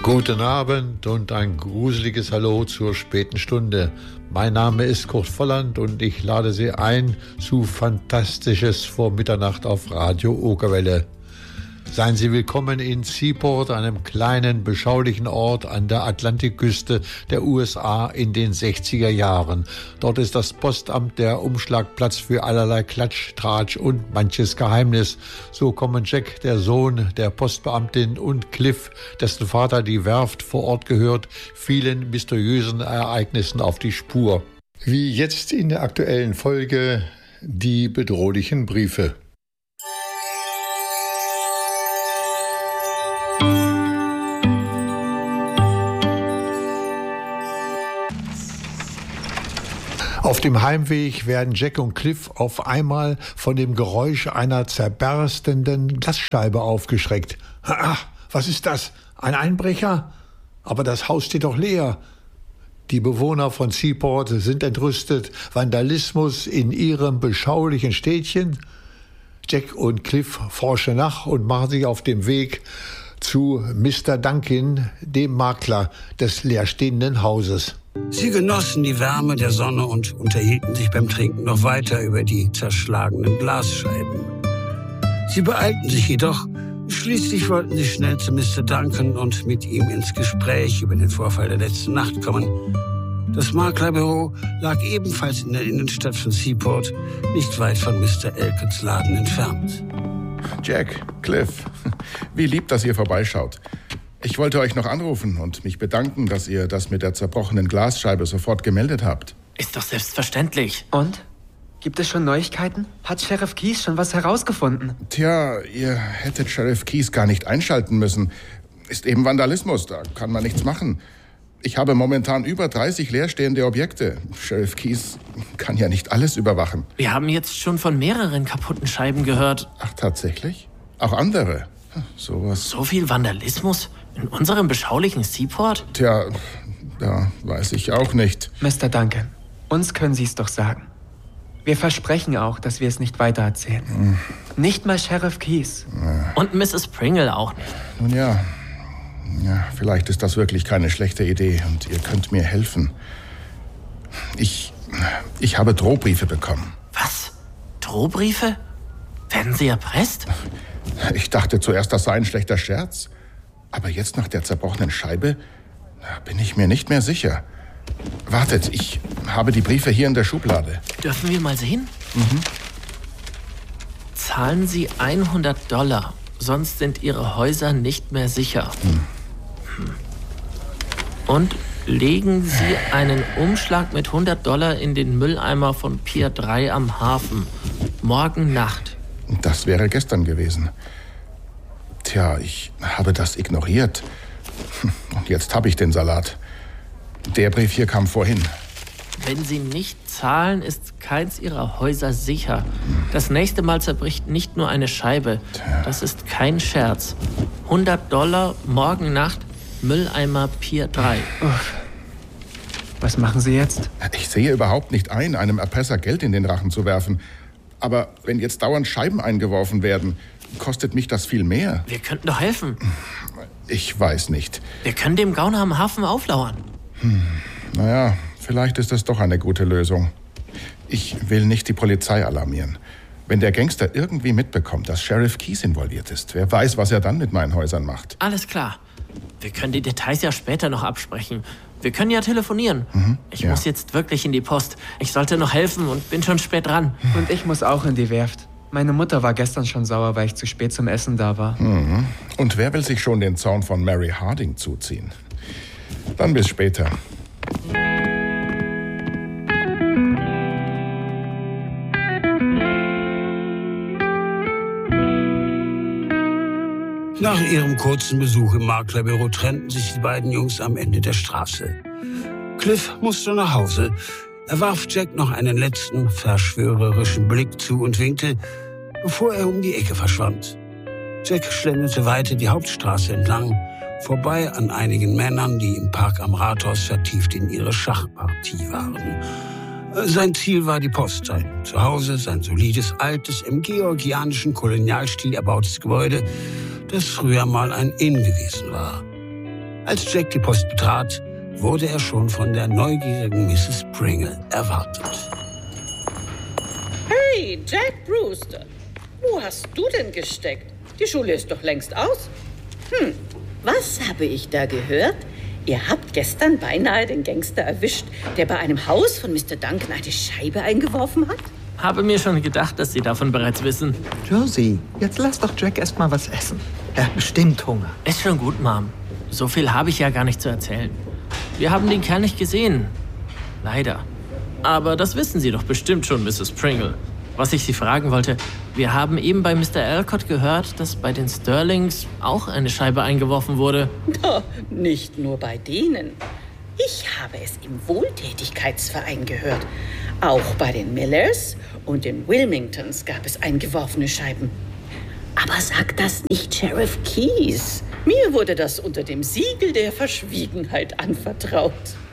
Guten Abend und ein gruseliges Hallo zur späten Stunde. Mein Name ist Kurt Volland und ich lade Sie ein zu Fantastisches vor Mitternacht auf Radio Okerwelle. Seien Sie willkommen in Seaport, einem kleinen, beschaulichen Ort an der Atlantikküste der USA in den 60er Jahren. Dort ist das Postamt der Umschlagplatz für allerlei Klatsch, Tratsch und manches Geheimnis. So kommen Jack, der Sohn der Postbeamtin, und Cliff, dessen Vater die Werft vor Ort gehört, vielen mysteriösen Ereignissen auf die Spur. Wie jetzt in der aktuellen Folge die bedrohlichen Briefe. Auf dem Heimweg werden Jack und Cliff auf einmal von dem Geräusch einer zerberstenden Glasscheibe aufgeschreckt. Ach, was ist das? Ein Einbrecher? Aber das Haus steht doch leer. Die Bewohner von Seaport sind entrüstet. Vandalismus in ihrem beschaulichen Städtchen? Jack und Cliff forschen nach und machen sich auf den Weg zu Mr. Duncan, dem Makler des leerstehenden Hauses. Sie genossen die Wärme der Sonne und unterhielten sich beim Trinken noch weiter über die zerschlagenen Glasscheiben. Sie beeilten sich jedoch. Schließlich wollten sie schnell zu Mr. Duncan und mit ihm ins Gespräch über den Vorfall der letzten Nacht kommen. Das Maklerbüro lag ebenfalls in der Innenstadt von Seaport, nicht weit von Mr. Elkins Laden entfernt. Jack, Cliff, wie lieb, dass ihr vorbeischaut. Ich wollte euch noch anrufen und mich bedanken, dass ihr das mit der zerbrochenen Glasscheibe sofort gemeldet habt. Ist doch selbstverständlich. Und? Gibt es schon Neuigkeiten? Hat Sheriff Keyes schon was herausgefunden? Tja, ihr hättet Sheriff Keyes gar nicht einschalten müssen. Ist eben Vandalismus, da kann man nichts machen. Ich habe momentan über 30 leerstehende Objekte. Sheriff Keyes kann ja nicht alles überwachen. Wir haben jetzt schon von mehreren kaputten Scheiben gehört. Ach, tatsächlich? Auch andere? Sowas. So viel Vandalismus? In unserem beschaulichen Seaport? Tja, da weiß ich auch nicht. Mr. Duncan, uns können Sie es doch sagen. Wir versprechen auch, dass wir es nicht weitererzählen. Nicht mal Sheriff Keyes. Und Mrs. Pringle auch nicht. Nun ja, vielleicht ist das wirklich keine schlechte Idee und ihr könnt mir helfen. Ich habe Drohbriefe bekommen. Was? Drohbriefe? Werden Sie erpresst? Ich dachte zuerst, das sei ein schlechter Scherz. Aber jetzt nach der zerbrochenen Scheibe bin ich mir nicht mehr sicher. Wartet, ich habe die Briefe hier in der Schublade. Dürfen wir mal sehen? Zahlen Sie $100, sonst sind Ihre Häuser nicht mehr sicher. Und legen Sie einen Umschlag mit $100 in den Mülleimer von Pier 3 am Hafen. Morgen Nacht. Das wäre gestern gewesen. Tja, ich habe das ignoriert. Und jetzt habe ich den Salat. Der Brief hier kam vorhin. Wenn Sie nicht zahlen, ist keins Ihrer Häuser sicher. Das nächste Mal zerbricht nicht nur eine Scheibe. Das ist kein Scherz. $100, morgen Nacht, Mülleimer Pier 3. Was machen Sie jetzt? Ich sehe überhaupt nicht ein, einem Erpresser Geld in den Rachen zu werfen. Aber wenn jetzt dauernd Scheiben eingeworfen werden, kostet mich das viel mehr. Wir könnten doch helfen. Ich weiß nicht. Wir können dem Gauner am Hafen auflauern. Naja, vielleicht ist das doch eine gute Lösung. Ich will nicht die Polizei alarmieren. Wenn der Gangster irgendwie mitbekommt, dass Sheriff Keyes involviert ist, wer weiß, was er dann mit meinen Häusern macht. Alles klar. Wir können die Details ja später noch absprechen. Wir können ja telefonieren. Ich muss jetzt wirklich in die Post. Ich sollte noch helfen und bin schon spät dran. Und ich muss auch in die Werft. Meine Mutter war gestern schon sauer, weil ich zu spät zum Essen da war. Und wer will sich schon den Zorn von Mary Harding zuziehen? Dann bis später. Nach ihrem kurzen Besuch im Maklerbüro trennten sich die beiden Jungs am Ende der Straße. Cliff musste nach Hause. Er warf Jack noch einen letzten verschwörerischen Blick zu und winkte, bevor er um die Ecke verschwand. Jack schlenderte weiter die Hauptstraße entlang, vorbei an einigen Männern, die im Park am Rathaus vertieft in ihre Schachpartie waren. Sein Ziel war die Post, sein Zuhause, sein solides, altes, im georgianischen Kolonialstil erbautes Gebäude, das früher mal ein Inn gewesen war. Als Jack die Post betrat, wurde er schon von der neugierigen Mrs. Pringle erwartet. Hey, Jack Brewster, wo hast du denn gesteckt? Die Schule ist doch längst aus. Was habe ich da gehört? Ihr habt gestern beinahe den Gangster erwischt, der bei einem Haus von Mr. Duncan eine Scheibe eingeworfen hat? Habe mir schon gedacht, dass Sie davon bereits wissen. Josie, jetzt lass doch Jack erst mal was essen. Er hat bestimmt Hunger. Ist schon gut, Mom. So viel habe ich ja gar nicht zu erzählen. Wir haben den Kerl nicht gesehen. Leider. Aber das wissen Sie doch bestimmt schon, Mrs. Pringle. Was ich Sie fragen wollte, wir haben eben bei Mr. Alcott gehört, dass bei den Sterlings auch eine Scheibe eingeworfen wurde. Nicht nur bei denen. Ich habe es im Wohltätigkeitsverein gehört. Auch bei den Millers und den Wilmingtons gab es eingeworfene Scheiben. Aber sagt das nicht Sheriff Keyes? Mir wurde das unter dem Siegel der Verschwiegenheit anvertraut.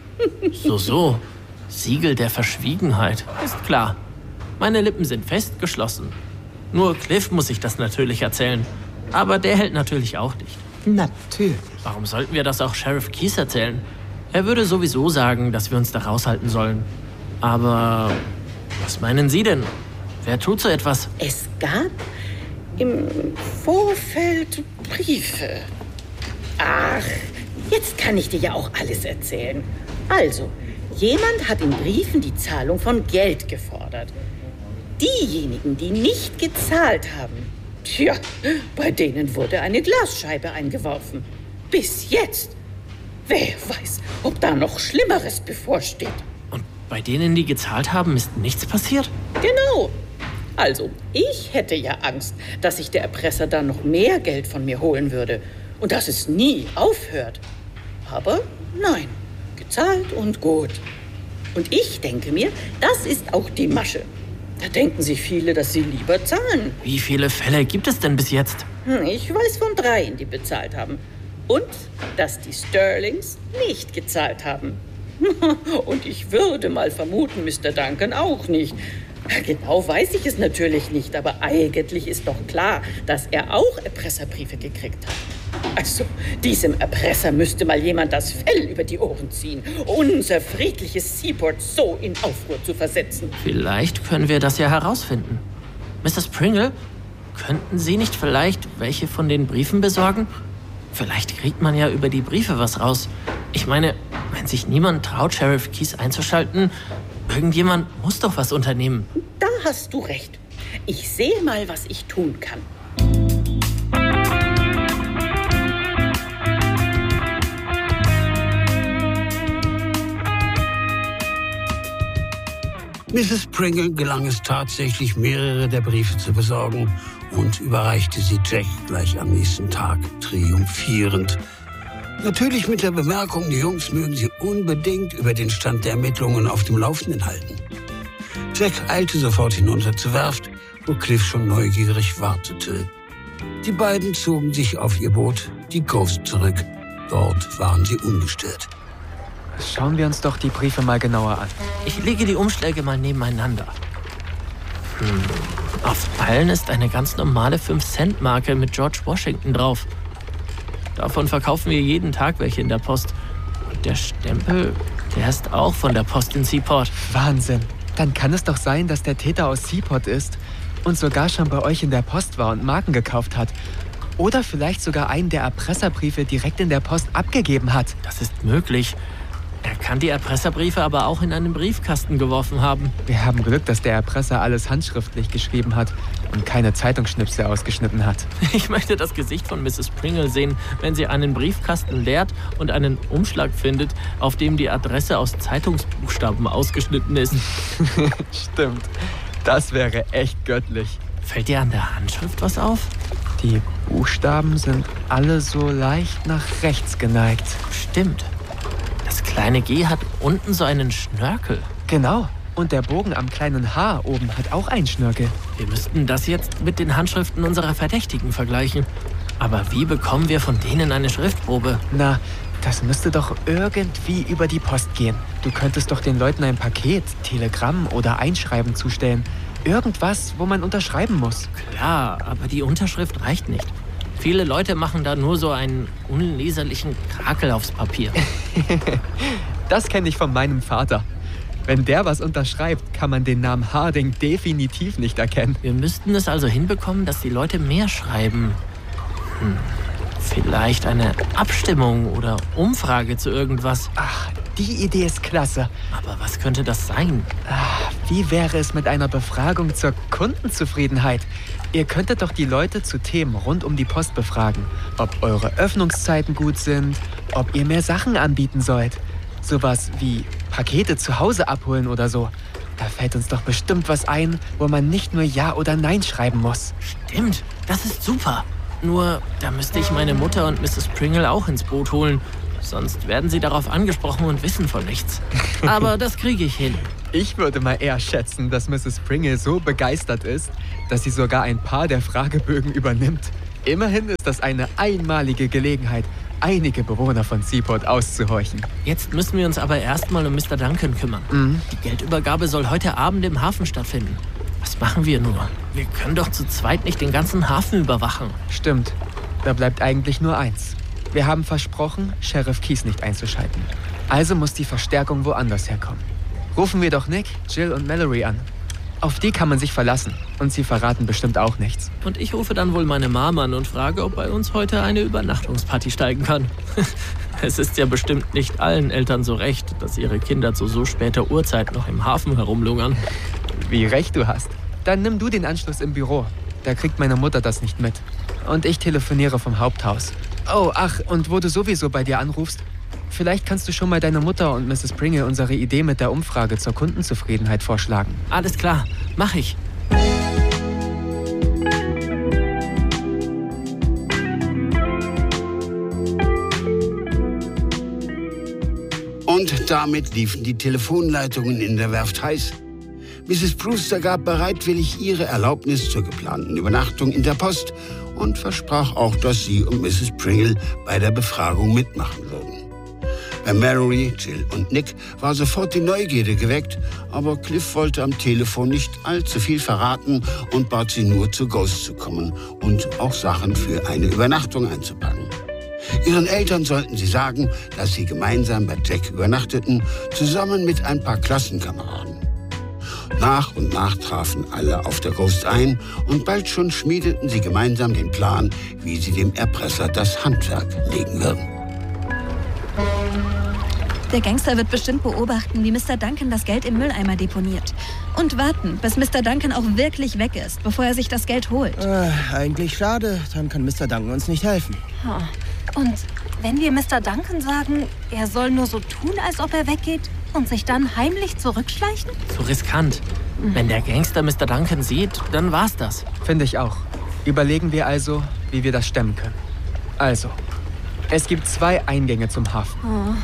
So. Siegel der Verschwiegenheit. Ist klar. Meine Lippen sind fest geschlossen. Nur Cliff muss sich das natürlich erzählen. Aber der hält natürlich auch dicht. Natürlich. Warum sollten wir das auch Sheriff Keyes erzählen? Er würde sowieso sagen, dass wir uns da raushalten sollen. Aber was meinen Sie denn? Wer tut so etwas? Es gab im Vorfeld Briefe. Ach, jetzt kann ich dir ja auch alles erzählen. Also, jemand hat in Briefen die Zahlung von Geld gefordert. Diejenigen, die nicht gezahlt haben, tja, bei denen wurde eine Glasscheibe eingeworfen. Bis jetzt. Wer weiß, ob da noch Schlimmeres bevorsteht. Und bei denen, die gezahlt haben, ist nichts passiert? Genau. Also, ich hätte ja Angst, dass sich der Erpresser dann noch mehr Geld von mir holen würde und dass es nie aufhört. Aber nein, gezahlt und gut. Und ich denke mir, das ist auch die Masche. Da denken sich viele, dass sie lieber zahlen. Wie viele Fälle gibt es denn bis jetzt? Ich weiß von 3, die bezahlt haben. Und dass die Sterlings nicht gezahlt haben. Und ich würde mal vermuten, Mr. Duncan auch nicht. Genau weiß ich es natürlich nicht, aber eigentlich ist doch klar, dass er auch Erpresserbriefe gekriegt hat. Also, diesem Erpresser müsste mal jemand das Fell über die Ohren ziehen, unser friedliches Seaport so in Aufruhr zu versetzen. Vielleicht können wir das ja herausfinden. Mrs. Pringle, könnten Sie nicht vielleicht welche von den Briefen besorgen? Vielleicht kriegt man ja über die Briefe was raus. Ich meine, wenn sich niemand traut, Sheriff Keyes einzuschalten, irgendjemand muss doch was unternehmen. Da hast du recht. Ich sehe mal, was ich tun kann. Mrs. Pringle gelang es tatsächlich, mehrere der Briefe zu besorgen und überreichte sie Jack gleich am nächsten Tag triumphierend. Natürlich mit der Bemerkung, die Jungs mögen sie unbedingt über den Stand der Ermittlungen auf dem Laufenden halten. Jack eilte sofort hinunter zur Werft, wo Cliff schon neugierig wartete. Die beiden zogen sich auf ihr Boot, die Ghost, zurück. Dort waren sie ungestört. Schauen wir uns doch die Briefe mal genauer an. Ich lege die Umschläge mal nebeneinander. Auf allen ist eine ganz normale 5-Cent-Marke mit George Washington drauf. Davon verkaufen wir jeden Tag welche in der Post. Und der Stempel, der ist auch von der Post in Seaport. Wahnsinn. Dann kann es doch sein, dass der Täter aus Seaport ist und sogar schon bei euch in der Post war und Marken gekauft hat. Oder vielleicht sogar einen der Erpresserbriefe direkt in der Post abgegeben hat. Das ist möglich. Er kann die Erpresserbriefe aber auch in einen Briefkasten geworfen haben. Wir haben Glück, dass der Erpresser alles handschriftlich geschrieben hat und keine Zeitungsschnipsel ausgeschnitten hat. Ich möchte das Gesicht von Mrs. Pringle sehen, wenn sie einen Briefkasten leert und einen Umschlag findet, auf dem die Adresse aus Zeitungsbuchstaben ausgeschnitten ist. Stimmt. Das wäre echt göttlich. Fällt dir an der Handschrift was auf? Die Buchstaben sind alle so leicht nach rechts geneigt. Stimmt. Das kleine G hat unten so einen Schnörkel. Genau. Und der Bogen am kleinen H oben hat auch einen Schnörkel. Wir müssten das jetzt mit den Handschriften unserer Verdächtigen vergleichen. Aber wie bekommen wir von denen eine Schriftprobe? Na, das müsste doch irgendwie über die Post gehen. Du könntest doch den Leuten ein Paket, Telegramm oder Einschreiben zustellen. Irgendwas, wo man unterschreiben muss. Klar, aber die Unterschrift reicht nicht. Viele Leute machen da nur so einen unleserlichen Krakel aufs Papier. Das kenne ich von meinem Vater. Wenn der was unterschreibt, kann man den Namen Harding definitiv nicht erkennen. Wir müssten es also hinbekommen, dass die Leute mehr schreiben. Vielleicht eine Abstimmung oder Umfrage zu irgendwas. Ach, die Idee ist klasse. Aber was könnte das sein? Wie wäre es mit einer Befragung zur Kundenzufriedenheit? Ihr könntet doch die Leute zu Themen rund um die Post befragen. Ob eure Öffnungszeiten gut sind, ob ihr mehr Sachen anbieten sollt. Sowas wie Pakete zu Hause abholen oder so. Da fällt uns doch bestimmt was ein, wo man nicht nur Ja oder Nein schreiben muss. Stimmt, das ist super. Nur, da müsste ich meine Mutter und Mrs. Pringle auch ins Boot holen. Sonst werden sie darauf angesprochen und wissen von nichts. Aber das kriege ich hin. Ich würde mal eher schätzen, dass Mrs. Pringle so begeistert ist, dass sie sogar ein paar der Fragebögen übernimmt. Immerhin ist das eine einmalige Gelegenheit, einige Bewohner von Seaport auszuhorchen. Jetzt müssen wir uns aber erstmal um Mr. Duncan kümmern. Die Geldübergabe soll heute Abend im Hafen stattfinden. Was machen wir nur? Wir können doch zu zweit nicht den ganzen Hafen überwachen. Stimmt. Da bleibt eigentlich nur eins. Wir haben versprochen, Sheriff Keys nicht einzuschalten. Also muss die Verstärkung woanders herkommen. Rufen wir doch Nick, Jill und Mallory an. Auf die kann man sich verlassen. Und sie verraten bestimmt auch nichts. Und ich rufe dann wohl meine Mom an und frage, ob bei uns heute eine Übernachtungsparty steigen kann. Es ist ja bestimmt nicht allen Eltern so recht, dass ihre Kinder zu so später Uhrzeit noch im Hafen herumlungern. Wie recht du hast. Dann nimm du den Anschluss im Büro. Da kriegt meine Mutter das nicht mit. Und ich telefoniere vom Haupthaus. Oh, ach, und wo du sowieso bei dir anrufst, vielleicht kannst du schon mal deiner Mutter und Mrs. Pringle unsere Idee mit der Umfrage zur Kundenzufriedenheit vorschlagen. Alles klar, mach ich. Und damit liefen die Telefonleitungen in der Werft heiß. Mrs. Brewster gab bereitwillig ihre Erlaubnis zur geplanten Übernachtung in der Post und versprach auch, dass sie und Mrs. Pringle bei der Befragung mitmachen würden. Bei Mallory, Jill und Nick war sofort die Neugierde geweckt, aber Cliff wollte am Telefon nicht allzu viel verraten und bat sie nur, zu Ghost zu kommen und auch Sachen für eine Übernachtung einzupacken. Ihren Eltern sollten sie sagen, dass sie gemeinsam bei Jack übernachteten, zusammen mit ein paar Klassenkameraden. Nach und nach trafen alle auf der Ghost ein und bald schon schmiedeten sie gemeinsam den Plan, wie sie dem Erpresser das Handwerk legen würden. Der Gangster wird bestimmt beobachten, wie Mr. Duncan das Geld im Mülleimer deponiert. Und warten, bis Mr. Duncan auch wirklich weg ist, bevor er sich das Geld holt. Eigentlich schade, dann kann Mr. Duncan uns nicht helfen. Und wenn wir Mr. Duncan sagen, er soll nur so tun, als ob er weggeht und sich dann heimlich zurückschleichen? Zu riskant. Wenn der Gangster Mr. Duncan sieht, dann war's das. Finde ich auch. Überlegen wir also, wie wir das stemmen können. Also, es gibt 2 Eingänge zum Hafen.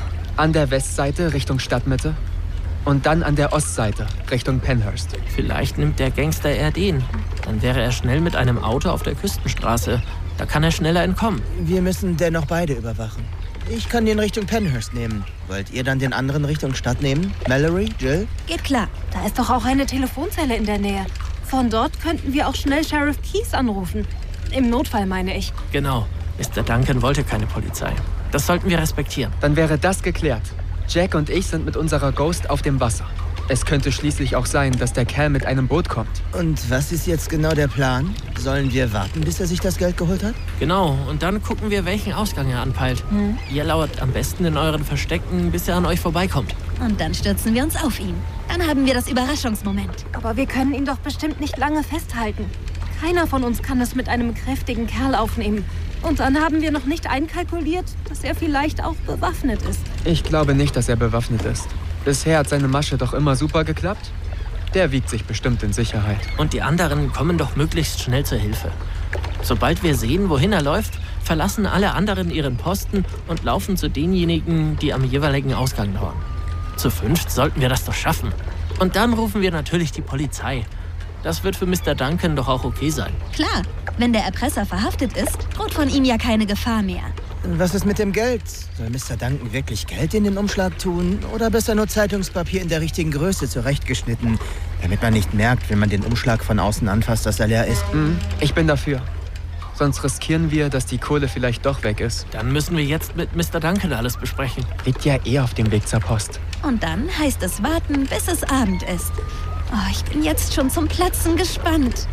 An der Westseite Richtung Stadtmitte und dann an der Ostseite Richtung Penhurst. Vielleicht nimmt der Gangster eher den. Dann wäre er schnell mit einem Auto auf der Küstenstraße. Da kann er schneller entkommen. Wir müssen dennoch beide überwachen. Ich kann den Richtung Penhurst nehmen. Wollt ihr dann den anderen Richtung Stadt nehmen? Mallory, Jill? Geht klar. Da ist doch auch eine Telefonzelle in der Nähe. Von dort könnten wir auch schnell Sheriff Keys anrufen. Im Notfall, meine ich. Genau. Mr. Duncan wollte keine Polizei. Das sollten wir respektieren. Dann wäre das geklärt. Jack und ich sind mit unserer Ghost auf dem Wasser. Es könnte schließlich auch sein, dass der Kerl mit einem Boot kommt. Und was ist jetzt genau der Plan? Sollen wir warten, bis er sich das Geld geholt hat? Genau, und dann gucken wir, welchen Ausgang er anpeilt. Ihr lauert am besten in euren Verstecken, bis er an euch vorbeikommt. Und dann stürzen wir uns auf ihn. Dann haben wir das Überraschungsmoment. Aber wir können ihn doch bestimmt nicht lange festhalten. Keiner von uns kann es mit einem kräftigen Kerl aufnehmen. Und dann haben wir noch nicht einkalkuliert, dass er vielleicht auch bewaffnet ist. Ich glaube nicht, dass er bewaffnet ist. Bisher hat seine Masche doch immer super geklappt. Der wiegt sich bestimmt in Sicherheit. Und die anderen kommen doch möglichst schnell zur Hilfe. Sobald wir sehen, wohin er läuft, verlassen alle anderen ihren Posten und laufen zu denjenigen, die am jeweiligen Ausgang lauern. Zu 5 sollten wir das doch schaffen. Und dann rufen wir natürlich die Polizei. Das wird für Mr. Duncan doch auch okay sein. Klar, wenn der Erpresser verhaftet ist, droht von ihm ja keine Gefahr mehr. Was ist mit dem Geld? Soll Mr. Duncan wirklich Geld in den Umschlag tun? Oder besser nur Zeitungspapier in der richtigen Größe zurechtgeschnitten, damit man nicht merkt, wenn man den Umschlag von außen anfasst, dass er leer ist? Ich bin dafür. Sonst riskieren wir, dass die Kohle vielleicht doch weg ist. Dann müssen wir jetzt mit Mr. Duncan alles besprechen. Liegt ja eh auf dem Weg zur Post. Und dann heißt es warten, bis es Abend ist. Oh, ich bin jetzt schon zum Platzen gespannt.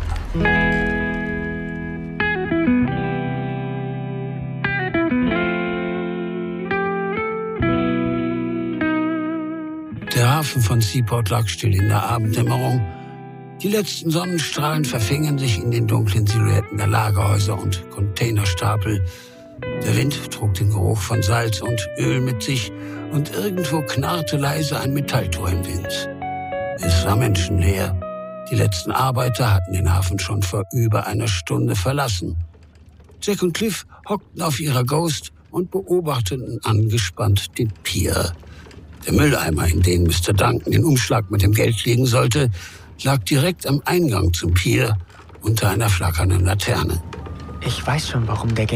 Der Hafen von Seaport lag still in der Abenddämmerung. Die letzten Sonnenstrahlen verfingen sich in den dunklen Silhouetten der Lagerhäuser und Containerstapel. Der Wind trug den Geruch von Salz und Öl mit sich und irgendwo knarrte leise ein Metalltor im Wind. Es war menschenleer. Die letzten Arbeiter hatten den Hafen schon vor über einer Stunde verlassen. Jack und Cliff hockten auf ihrer Ghost und beobachteten angespannt den Pier. Der Mülleimer, in den Mr. Duncan den Umschlag mit dem Geld legen sollte, lag direkt am Eingang zum Pier unter einer flackernden Laterne. Ich weiß schon, warum der